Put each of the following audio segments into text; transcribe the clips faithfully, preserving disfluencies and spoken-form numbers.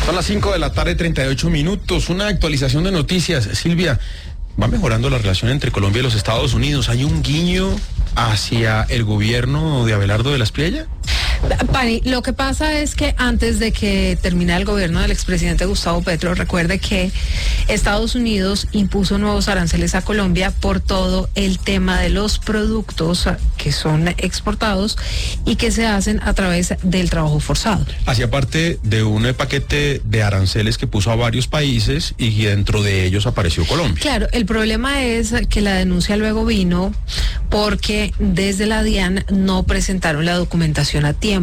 Son las cinco de la tarde, treinta y ocho minutos. Una actualización de noticias. Silvia, va mejorando la relación entre Colombia y los Estados Unidos. ¿Hay un guiño hacia el gobierno de Abelardo de la Espriella? Pani, lo que pasa es que antes de que terminara el gobierno del expresidente Gustavo Petro, recuerde que Estados Unidos impuso nuevos aranceles a Colombia por todo el tema de los productos que son exportados y que se hacen a través del trabajo forzado. Hacía parte de un paquete de aranceles que puso a varios países y dentro de ellos apareció Colombia. Claro, el problema es que la denuncia luego vino porque desde la DIAN no presentaron la documentación a tiempo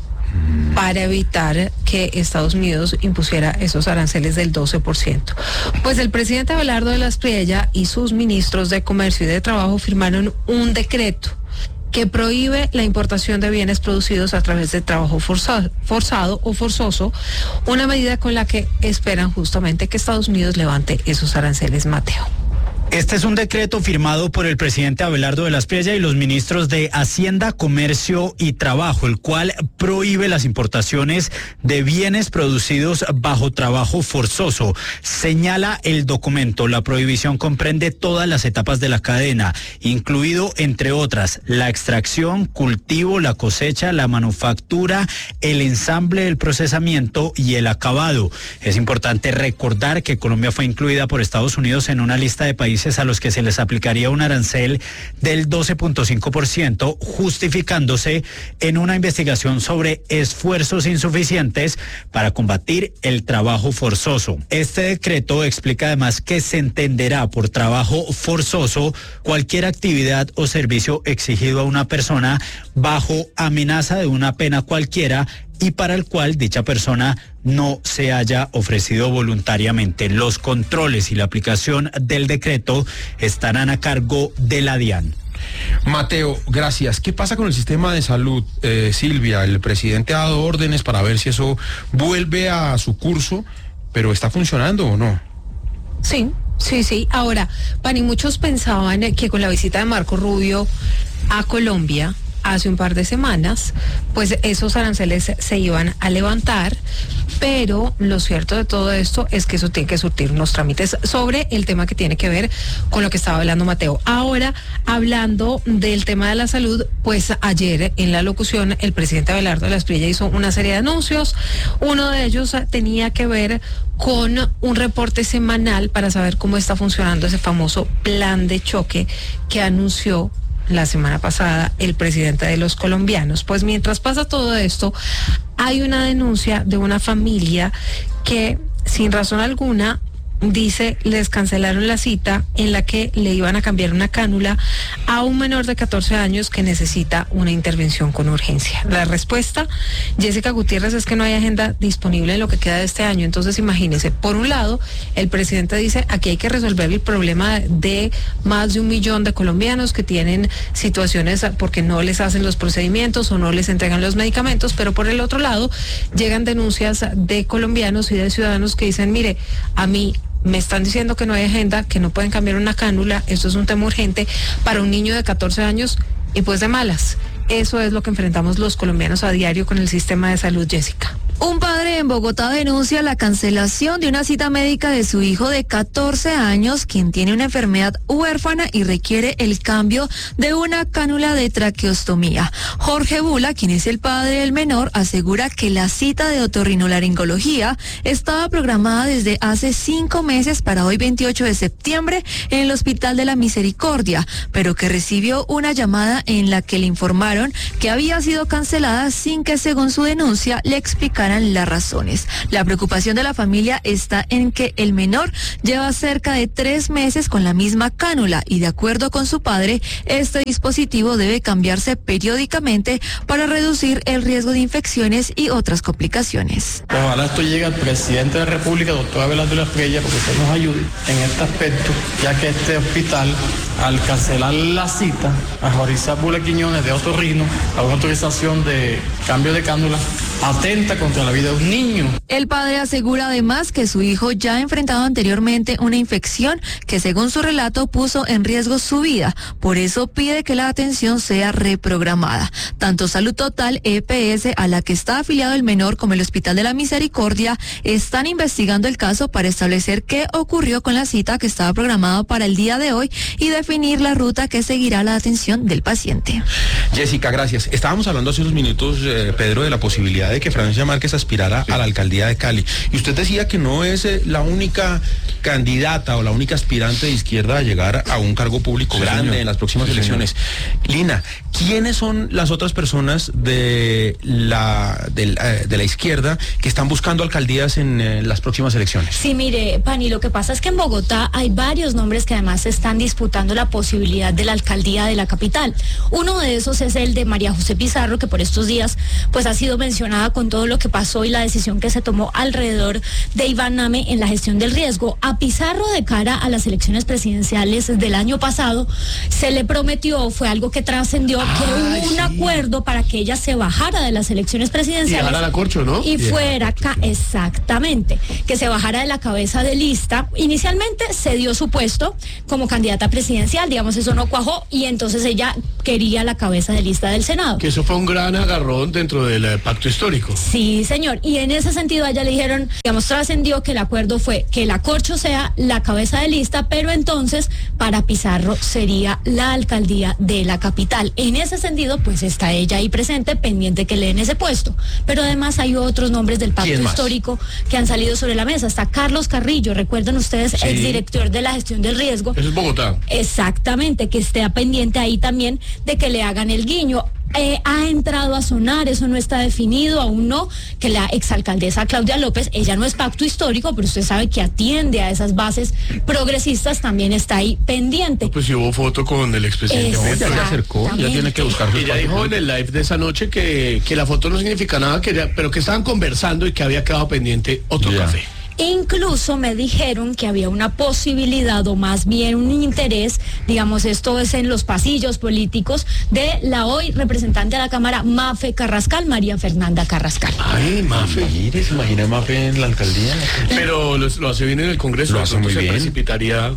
para evitar que Estados Unidos impusiera esos aranceles del doce por ciento. Pues el presidente Abelardo de la Espriella y sus ministros de Comercio y de Trabajo firmaron un decreto que prohíbe la importación de bienes producidos a través de trabajo forzado, forzado o forzoso, una medida con la que esperan justamente que Estados Unidos levante esos aranceles, Mateo. Este es un decreto firmado por el presidente Abelardo de la Espriella y los ministros de Hacienda, Comercio y Trabajo, el cual prohíbe las importaciones de bienes producidos bajo trabajo forzoso. Señala el documento, la prohibición comprende todas las etapas de la cadena, incluido, entre otras, la extracción, cultivo, la cosecha, la manufactura, el ensamble, el procesamiento y el acabado. Es importante recordar que Colombia fue incluida por Estados Unidos en una lista de países a los que se les aplicaría un arancel del doce punto cinco por ciento, justificándose en una investigación sobre esfuerzos insuficientes para combatir el trabajo forzoso. Este decreto explica además que se entenderá por trabajo forzoso cualquier actividad o servicio exigido a una persona bajo amenaza de una pena cualquiera y para el cual dicha persona no se haya ofrecido voluntariamente. Los controles y la aplicación del decreto estarán a cargo de la DIAN. Mateo, gracias. ¿Qué pasa con el sistema de salud, eh, Silvia? El presidente ha dado órdenes para ver si eso vuelve a su curso, pero ¿está funcionando o no? Sí, sí, sí. Ahora, Pani, muchos pensaban que con la visita de Marco Rubio a Colombia hace un par de semanas, pues esos aranceles se iban a levantar, pero lo cierto de todo esto es que eso tiene que surtir unos trámites sobre el tema que tiene que ver con lo que estaba hablando Mateo. Ahora, hablando del tema de la salud, pues ayer en la locución el presidente Abelardo de la Espriella hizo una serie de anuncios. Uno de ellos tenía que ver con un reporte semanal para saber cómo está funcionando ese famoso plan de choque que anunció la semana pasada el presidente de los colombianos. Pues mientras pasa todo esto, hay una denuncia de una familia que sin razón alguna dice les cancelaron la cita en la que le iban a cambiar una cánula a un menor de catorce años que necesita una intervención con urgencia. La respuesta, Jessica Gutiérrez, es que no hay agenda disponible en lo que queda de este año. Entonces imagínense, por un lado el presidente dice aquí hay que resolver el problema de más de un millón de colombianos que tienen situaciones porque no les hacen los procedimientos o no les entregan los medicamentos, pero por el otro lado llegan denuncias de colombianos y de ciudadanos que dicen mire, a mí me están diciendo que no hay agenda, que no pueden cambiar una cánula, esto es un tema urgente para un niño de catorce años y pues de malas. Eso es lo que enfrentamos los colombianos a diario con el sistema de salud, Jessica. Un padre en Bogotá denuncia la cancelación de una cita médica de su hijo de catorce años, quien tiene una enfermedad huérfana y requiere el cambio de una cánula de traqueostomía. Jorge Bula, quien es el padre del menor, asegura que la cita de otorrinolaringología estaba programada desde hace cinco meses para hoy veintiocho de septiembre en el Hospital de la Misericordia, pero que recibió una llamada en la que le informaron que había sido cancelada sin que, según su denuncia, le explicaran las razones. La preocupación de la familia está en que el menor lleva cerca de tres meses con la misma cánula y, de acuerdo con su padre, este dispositivo debe cambiarse periódicamente para reducir el riesgo de infecciones y otras complicaciones. Ojalá esto llegue al presidente de la República, doctor Abelardo de la Espriella, porque usted nos ayude en este aspecto, ya que este hospital al cancelar la cita a Jorizar Bula Quiñones de otorrino a una autorización de cambio de cánula atenta contra la vida de un niño. El padre asegura además que su hijo ya ha enfrentado anteriormente una infección que según su relato puso en riesgo su vida. Por eso pide que la atención sea reprogramada. Tanto Salud Total, E P S, a la que está afiliado el menor, como el Hospital de la Misericordia están investigando el caso para establecer qué ocurrió con la cita que estaba programada para el día de hoy y definir la ruta que seguirá la atención del paciente. Jessica, gracias. Estábamos hablando hace unos minutos, eh, Pedro, de la posibilidad de que Francia Márquez aspirara sí. a la alcaldía de Cali. Y usted decía que no es eh, la única candidata o la única aspirante de izquierda a llegar a un cargo público sí, grande señor. en las próximas sí, elecciones. Señor. Lina, ¿quiénes son las otras personas de la, de, la, de la izquierda que están buscando alcaldías en eh, las próximas elecciones? Sí, mire, Pani, lo que pasa es que en Bogotá hay varios nombres que además están disputando la posibilidad de la alcaldía de la capital. Uno de esos es el de María José Pizarro, que por estos días pues ha sido mencionada con todo lo que pasó y la decisión que se tomó alrededor de Iván Name en la gestión del riesgo. A Pizarro, de cara a las elecciones presidenciales del año pasado, se le prometió, fue algo que trascendió, que hubo un sí. acuerdo para que ella se bajara de las elecciones presidenciales. Y dejara la corcho, ¿no? Y, y fuera acá, exactamente, que se bajara de la cabeza de lista. Inicialmente se dio su puesto como candidata presidencial, digamos, eso no cuajó, y entonces ella quería la cabeza de lista del Senado. Que eso fue un gran agarrón dentro del eh, pacto histórico. Sí, señor, y en ese sentido a ella le dijeron, digamos, trascendió que el acuerdo fue que la Corcho sea la cabeza de lista, pero entonces para Pizarro sería la alcaldía de la capital. En ese sentido, pues está ella ahí presente, pendiente que le den ese puesto. Pero además hay otros nombres del pacto histórico que han salido sobre la mesa. Está Carlos Carrillo, recuerdan ustedes, sí. exdirector de la gestión del riesgo. Eso es Bogotá. Exactamente, que esté pendiente ahí también de que le hagan el guiño. Eh, ha entrado a sonar, eso no está definido, aún no, que la exalcaldesa Claudia López, ella no es pacto histórico, pero usted sabe que atiende a esas bases progresistas, también está ahí pendiente. No, pues si hubo foto con el expresidente. No, ya se acercó, ya tiene que buscar su Y ella dijo en el live de esa noche que, que la foto no significa nada, que ya, pero que estaban conversando y que había quedado pendiente otro yeah. café. Incluso me dijeron que había una posibilidad o más bien un interés, digamos, esto es en los pasillos políticos, de la hoy representante de la Cámara, Mafe Carrascal, María Fernanda Carrascal. Ay, Mafe. Mire, se imagina Mafe en la alcaldía. Pero lo, lo hace bien en el Congreso, lo hace muy se bien. No, precipitaría.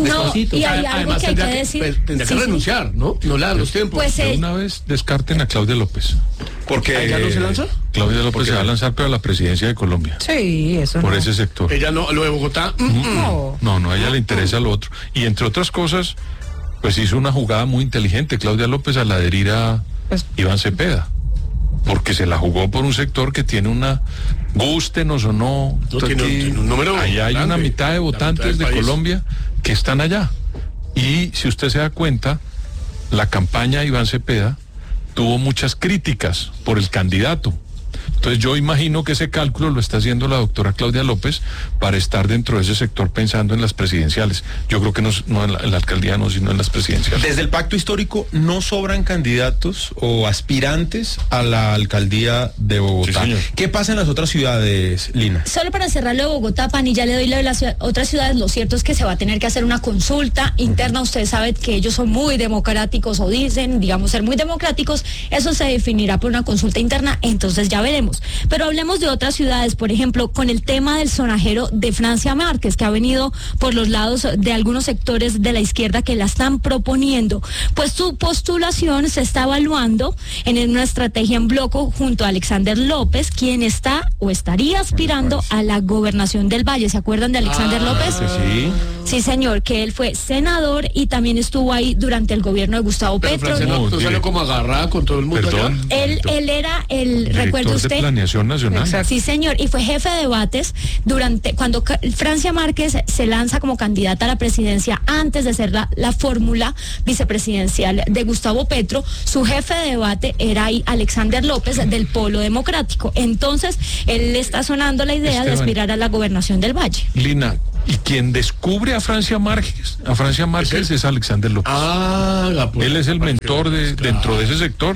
y hay algo Además, que hay que, que decir. Pues, tendría sí, que renunciar, ¿no? No le dan los tiempos. Pues, de una vez descarten a Claudia López. Porque ¿ella no se lanza? Claudia López se va a lanzar para la presidencia de Colombia. Sí, eso Por no. ese sector. Ella no, lo de Bogotá. Mm, mm. No. No, no, a ella le interesa lo otro. Y entre otras cosas, pues hizo una jugada muy inteligente Claudia López al adherir a pues, Iván Cepeda. Porque se la jugó por un sector que tiene una, gústenos o no, no tiene, aquí, tiene un número allá hay grande, una mitad de votantes mitad de Colombia que están allá. Y si usted se da cuenta, la campaña de Iván Cepeda tuvo muchas críticas por el candidato. Entonces yo imagino que ese cálculo lo está haciendo la doctora Claudia López para estar dentro de ese sector pensando en las presidenciales. Yo creo que no, no en, la, en la alcaldía no, sino en las presidenciales. Desde el pacto histórico no sobran candidatos o aspirantes a la alcaldía de Bogotá. Sí, ¿Qué pasa en las otras ciudades, Lina? Solo para cerrarlo de Bogotá, Pani, ya le doy lo de las ciudad, otras ciudades. Lo cierto es que se va a tener que hacer una consulta interna. Usted sabe que ellos son muy democráticos o dicen, digamos, ser muy democráticos. Eso se definirá por una consulta interna, entonces ya veremos. Pero hablemos de otras ciudades, por ejemplo, con el tema del sonajero de Francia Márquez, que ha venido por los lados de algunos sectores de la izquierda que la están proponiendo. Pues su postulación se está evaluando en una estrategia en bloco junto a Alexander López, quien está o estaría aspirando a la gobernación del Valle. ¿Se acuerdan de Alexander ah, López? Sí. Sí, señor, que él fue senador y también estuvo ahí durante el gobierno de Gustavo Pero Petro. Francia no, no salió como agarrada con todo el mundo. Perdón, allá. Él, él era el, recuerde usted, de Planeación Nacional. Exacto. Sí, señor, y fue jefe de debates durante cuando Francia Márquez se lanza como candidata a la presidencia antes de ser la, la fórmula vicepresidencial de Gustavo Petro. Su jefe de debate era ahí Alexander López del Polo Democrático. Entonces, él le está sonando la idea Esteban, de aspirar a la gobernación del Valle. Lina, y quien descubre a Francia Márquez, a Francia Márquez es, es Alexander López. Ah, la Él es el mentor de, claro. dentro de ese sector.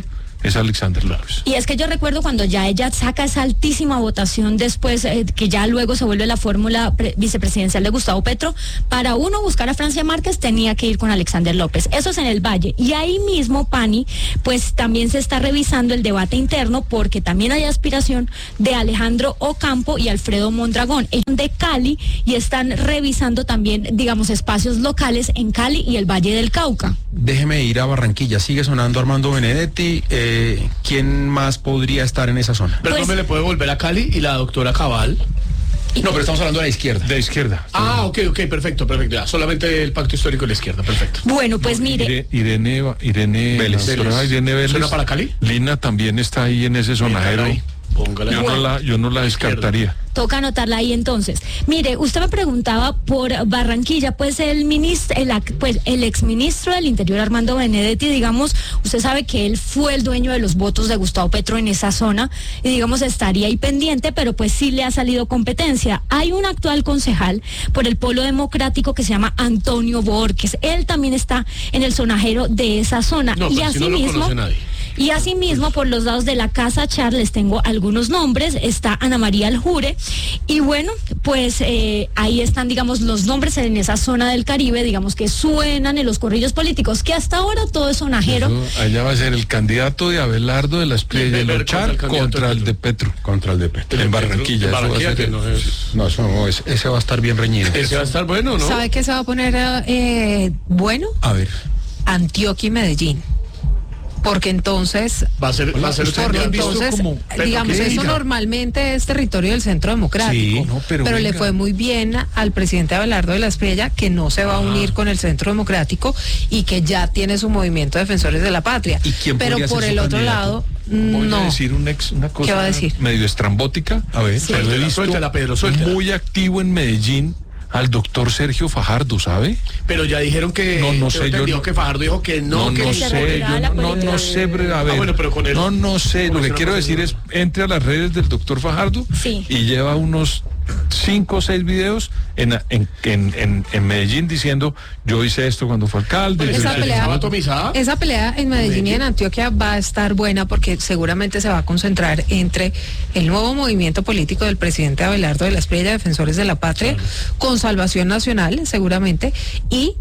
es Alexander López. Y es que yo recuerdo cuando ya ella saca esa altísima votación después, eh, que ya luego se vuelve la fórmula pre- vicepresidencial de Gustavo Petro, para uno buscar a Francia Márquez tenía que ir con Alexander López. Eso es en el Valle. Y ahí mismo, Pani, pues también se está revisando el debate interno porque también hay aspiración de Alejandro Ocampo y Alfredo Mondragón. Ellos son de Cali y están revisando también, digamos, espacios locales en Cali y el Valle del Cauca. Déjeme ir a Barranquilla. Sigue sonando Armando Benedetti. Eh, ¿Quién más podría estar en esa zona? Pero Pues- no me le puede volver a Cali y la doctora Cabal. No, pero estamos hablando de la izquierda. De izquierda. Ah, ok, ok, perfecto, perfecto. Ya, solamente el pacto histórico de la izquierda, perfecto. Bueno, pues mire, Ire- Irene, Irene Vélez. la doctora Irene Vélez. ¿Suena para Cali? Lina también está ahí en ese sonajero. Ahí, póngala. Yo no la, yo no la descartaría. toca anotarla ahí entonces. Mire, usted me preguntaba por Barranquilla, pues el ministro, el, ac- pues el exministro del Interior, Armando Benedetti, digamos, usted sabe que él fue el dueño de los votos de Gustavo Petro en esa zona y digamos estaría ahí pendiente, pero pues sí le ha salido competencia. Hay un actual concejal por el Polo Democrático que se llama Antonio Borges. Él también está en el sonajero de esa zona. No, y pero si no lo asimismo, conoce nadie. y asimismo, por los lados de la Casa Charles tengo algunos nombres. Está Ana María Aljure. Y bueno, pues eh, ahí están, digamos, los nombres en esa zona del Caribe, digamos, que suenan en los corrillos políticos, que hasta ahora todo es sonajero. Eso, allá va a ser el candidato de Abelardo de la Espriella y Ver luchar contra el contra candidato el de Petro. Contra el de Petro. En Barranquilla. En eso va a Barranquilla, ser que el- no es... No, eso no, es- ese va a estar bien reñido. Ese va a estar bueno, ¿no? ¿Sabe qué se va a poner eh, bueno? A ver. Antioquia y Medellín. Porque entonces, Va a ser, va a ser usted porque no han visto entonces, como- pero digamos, ¿qué eso diga? normalmente es territorio del Centro Democrático. Sí, no, pero pero le venga. fue muy bien al presidente Abelardo de la Espriella, que no se va a unir con el Centro Democrático y que ya tiene su movimiento de defensores de la patria. ¿Y quién pero podría por ser el su otro candidato? lado, Voy no. a decir un ex- una cosa ¿Qué va a decir? medio estrambótica. A ver. Pero he Suéltela, visto suéltela, Pedro, suéltela. muy activo en Medellín al doctor Sergio Fajardo, ¿sabe? Pero ya dijeron que... No, no tengo sé, yo entendido no- que Fajardo dijo que no, No, que no se sé, retiraba yo la no, no, política. no sé, pero a ver, Ah, bueno, pero con él- no, no sé, lo con que eso quiero no decir es, entre a las redes del doctor Fajardo Sí. y lleva unos cinco o seis videos en, en, en, en, en Medellín diciendo, yo hice esto cuando fue alcalde. Pero yo Esa hice- pelea, ¿Estaba atomizada? esa pelea en Medellín y en Antioquia va a estar buena porque seguramente se va a concentrar entre el nuevo movimiento político del presidente Abelardo de la Espriella, Defensores de la Patria, con Salvación Nacional, seguramente, y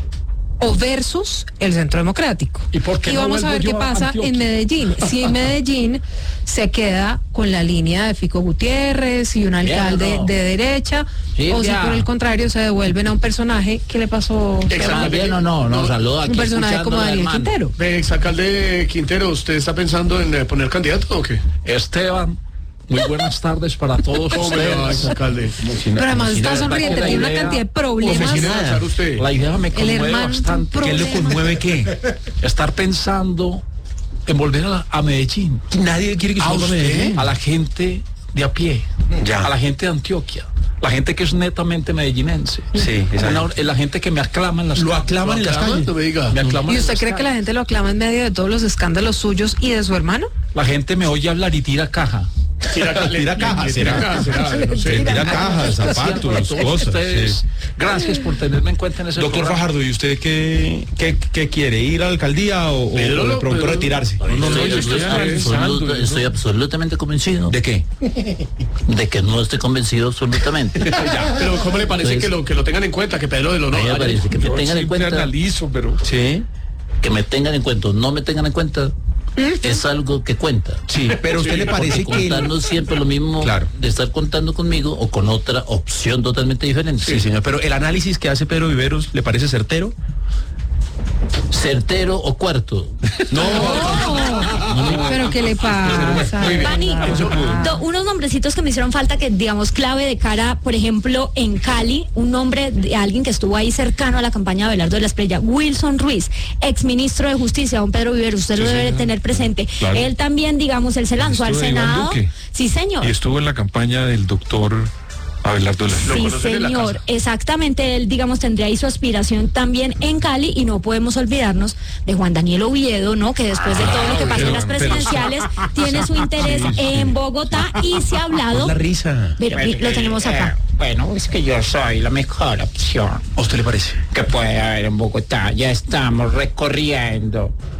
o versus el Centro Democrático. ¿Y por qué no vamos a vuelvo ver qué yo a pasa Antioquia? en Medellín. Si en Medellín se queda con la línea de Fico Gutiérrez y un alcalde no. de derecha, o si Silvia. por el contrario se devuelven a un personaje, ¿qué le pasó? Exacto. Bien o no, no, saluda aquí Un personaje como escuchándola, Daniel hermano. Quintero. Ve, exalcalde Quintero, ¿usted está pensando en eh, poner candidato o qué? Esteban, muy buenas tardes para todos ¿Cómo le va, ustedes. exalcalde? Pero además está sonriente, la tiene una idea- cantidad de problemas. Oficina de Azar usted. La idea me El conmueve hermano bastante. ¿Qué le conmueve qué? Estar pensando en volver a, a Medellín. Nadie quiere que ¿A se vuelva a usted? Medellín. A la gente de a pie. Ya. A la gente de Antioquia. La gente que es netamente medellinense. Sí, esa Una- la gente que me aclama en las Lo calles. aclaman en las Aclama, calles. no me diga. Me aclaman ¿Y en usted las cree que la calles. gente lo aclama en medio de todos los escándalos suyos y de su hermano? La gente me oye hablar y tira caja. Tira, Tira cajas, tira será. cajas, será, no sé. Tira cajas, zapatos, A todos cosas. ustedes, sí. gracias por tenerme en cuenta en ese Doctor programa. Fajardo, ¿y usted qué, qué, qué quiere? ¿Ir a la alcaldía o, o Pedro, de pronto Pedro. retirarse? No, no, no, yo yo estoy estoy analizando, Absoluta- yo- estoy absolutamente convencido ¿De qué? de que no estoy convencido absolutamente. Ya, pero ¿cómo le parece Pues- que lo que lo tengan en cuenta? Que Pedro de lo A mí me no. parece que me Yo tengan en siempre cuenta, analizo, pero Sí. que me tengan en cuenta o no me tengan en cuenta, es algo que cuenta. Sí, pero ¿a usted le parece Porque que... contarnos siempre lo mismo Claro. de estar contando conmigo o con otra opción totalmente diferente. Sí, señor, pero el análisis que hace Pedro Viveros, ¿le parece certero? Certero o cuarto. No, ¿Pero qué le pasa? Muy bien. Pani, Ah. do- unos nombrecitos que me hicieron falta que digamos clave de cara, por ejemplo, en Cali, un nombre de alguien que estuvo ahí cercano a la campaña de Abelardo de la Espriella, Wilson Ruiz, exministro de Justicia, don Pedro Viveros, usted Sí, lo debe señor. tener presente. Claro. Él también, digamos, él se lanzó al Ministro de Iván Senado. Duque. Sí, señor. y estuvo en la campaña del doctor Abelardo de la Lo Sí, conocen en la señor, casa. exactamente, él, digamos, tendría ahí su aspiración también en Cali y no podemos olvidarnos de Juan Daniel Oviedo, ¿no? Que después de todo lo que pasó en las pero- presidenciales, tiene su interés Sí, sí. en Bogotá y se ha hablado, la risa. pero mi- lo tenemos acá. Eh, bueno, es que yo soy la mejor opción ¿A usted le parece? que puede haber en Bogotá. Ya estamos recorriendo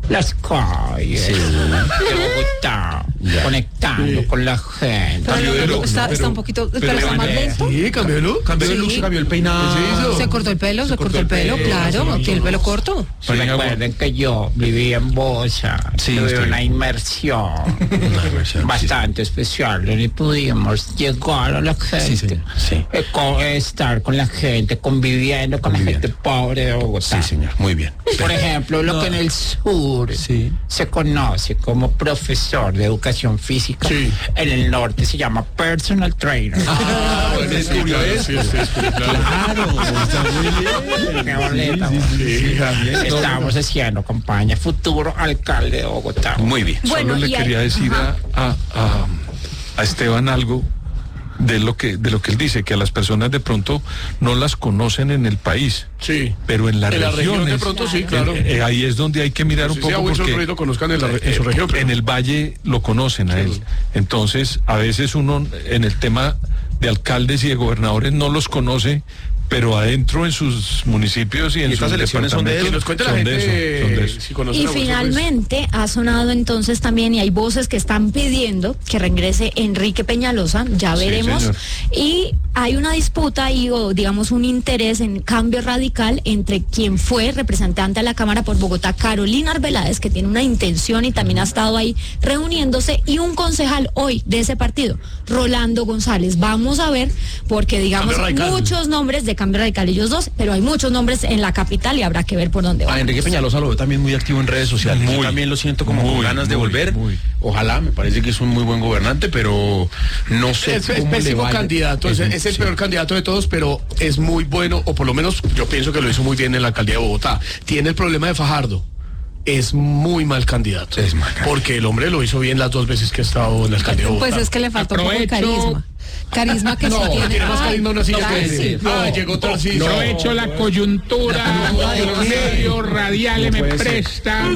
las calles Sí. de Bogotá, Ya. conectando Sí. con la gente. Pero, de look, está, ¿no? está Pero- un poquito, pero, pero está más Iván, lento. Sí, cambió de look. Cambió de Sí. look, se cambió el peinado. ¿Qué se hizo? Se cortó el pelo, se, cortó el pelo, claro, tiene el pelo corto. Recuerden que yo viví en Bosa, Sí, tuve usted- una inmersión Una inmersión, bastante especial, donde pudimos llegar a la gente, Sí, señor, sí. eh, co- estar con la gente, conviviendo con Conviviendo. la gente pobre de Bogotá. Sí, señor, muy bien. Por ejemplo, lo que en el sur Sí. se conoce como profesor de educación física, Sí. en el norte se llama personal trainer. Ah, bueno, descubrió sí, eso. sí, sí, sí, claro. Claro, está muy bien. Qué boleta, Sí, ya. Estamos haciendo campaña futuro alcalde de Bogotá. Muy bien. Bueno, Solo le y hay- quería decir a, a- a- a Esteban algo de lo que de lo que él dice, que a las personas de pronto no las conocen en el país, Sí. pero en las En la región regiones, de pronto sí, claro. eh, eh, ahí es donde hay que mirar No un sé si a poco Wilson porque Ruiz lo conozcan en, la re- en su eh, región. pero- en el valle lo conocen a él. Entonces, a veces uno en el tema de alcaldes y de gobernadores no los conoce, pero adentro en sus municipios y en ¿Y estas sus elecciones son de departamentos Que nos cuente la son gente de eso, son de eso. si conocen Y a Wilson Ruiz. finalmente ha sonado entonces también, y hay voces que están pidiendo que regrese Enrique Peñalosa, ya Sí, veremos. señor. Y hay una disputa y, o digamos, un interés en cambio radical entre quien fue representante a la Cámara por Bogotá, Carolina Arbeláez, que tiene una intención y también ha estado ahí reuniéndose, y un concejal hoy de ese partido, Rolando González. Vamos a ver, porque digamos, Cambio Radical. muchos nombres de cambio radical, ellos dos, pero hay muchos nombres en la capital y habrá que ver por dónde A van. Enrique Peñalosa lo veo también muy activo en redes sociales. Yo Muy, también lo siento como con muy, ganas de muy, volver. muy. Ojalá, me parece que es un muy buen gobernante, pero no sé Es, es cómo le pésimo vaya. candidato, es, es el sí. peor candidato de todos, pero es muy bueno, o por lo menos yo pienso que lo hizo muy bien en la alcaldía de Bogotá. Tiene el problema de Fajardo. Es muy mal candidato. Es mal candidato. Porque el hombre lo hizo bien las dos veces que ha estado en la alcaldía de Bogotá. Pues es que le faltó un poco de Aprovecho. carisma. Carisma que No, sí tiene. tiene más Ay, carisma una silla no, que sí. ese. Ah, llegó Tarcisio. Aprovecho la coyuntura que los medios radiales me prestan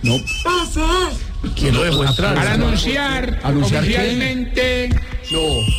¿Quién lo dejó entrar? para anunciar ¿Anunciar qué? oficialmente No.